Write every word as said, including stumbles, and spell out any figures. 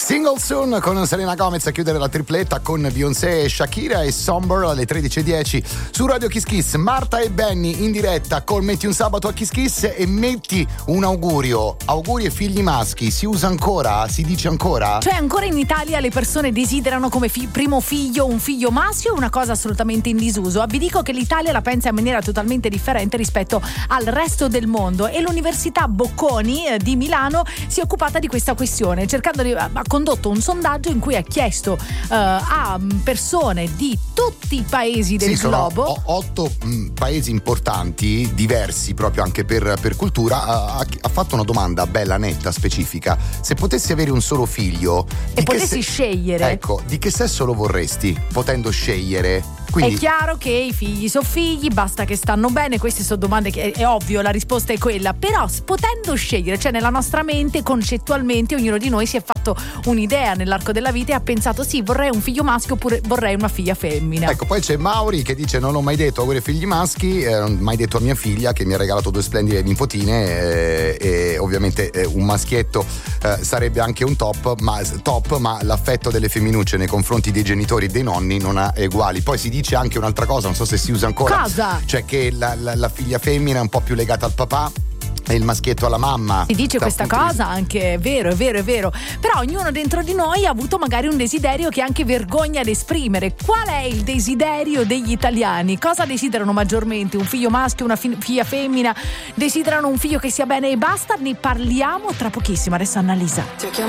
Single Soon con Selena Gomez a chiudere la tripletta con Beyoncé, Shakira e Somber alle tredici e dieci su Radio Kiss Kiss. Marta e Benny in diretta con Metti un sabato a Kiss Kiss e metti un augurio. Auguri e figli maschi, si usa ancora? Si dice ancora? Cioè ancora in Italia le persone desiderano come fi- primo figlio un figlio maschio, una cosa assolutamente in disuso. Vi dico che l'Italia la pensa in maniera totalmente differente rispetto al resto del mondo e l'Università Bocconi eh, di Milano si è occupata di questa questione, cercando di ha condotto un sondaggio in cui ha chiesto uh, a persone di tutti i paesi del sì, globo. Sono otto mh, paesi importanti, diversi proprio anche per, per cultura. Ha, ha fatto una domanda bella, netta, specifica. Se potessi avere un solo figlio e potessi se- scegliere, ecco, di che sesso lo vorresti? Potendo scegliere. Quindi... È chiaro che i figli sono figli, basta che stanno bene. Queste sono domande che è, è ovvio, la risposta è quella. Però potendo scegliere, cioè nella nostra mente concettualmente ognuno di noi si è fatto un'idea nell'arco della vita e ha pensato sì, vorrei un figlio maschio oppure vorrei una figlia femmina. Ecco, poi c'è Mauri che dice non ho mai detto auguri figli maschi, eh, non ho mai detto a mia figlia che mi ha regalato due splendide nipotine eh, e ovviamente eh, un maschietto eh, sarebbe anche un top ma, top, ma l'affetto delle femminucce nei confronti dei genitori e dei nonni non ha eguali. Poi si dice c'è anche un'altra cosa, non so se si usa ancora. Cosa? Cioè che la, la, la figlia femmina è un po' più legata al papà e il maschietto alla mamma. Si dice questa cosa di... anche, è vero, è vero, è vero. Però ognuno dentro di noi ha avuto magari un desiderio che anche vergogna ad esprimere. Qual è il desiderio degli italiani? Cosa desiderano maggiormente? Un figlio maschio, una fi- figlia femmina? Desiderano un figlio che sia bene e basta? Ne parliamo tra pochissimo. Adesso Annalisa.